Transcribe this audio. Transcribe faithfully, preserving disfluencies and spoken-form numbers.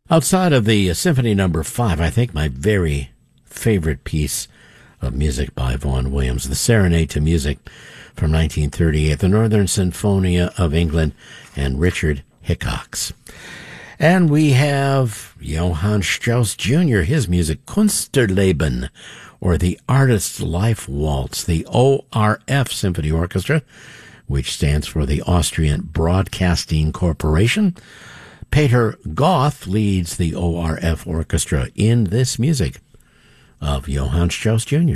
Outside of the Symphony Number Five, I think my very favorite piece of music by Vaughan Williams, the Serenade to Music from nineteen thirty-eight, the Northern Sinfonia of England, and Richard Hickox. And we have Johann Strauss Junior, his music, Kunsterleben, or the Artist's Life Waltz, the O R F Symphony Orchestra, which stands for the Austrian Broadcasting Corporation. Peter Goth leads the O R F Orchestra in this music of Johann Strauss Junior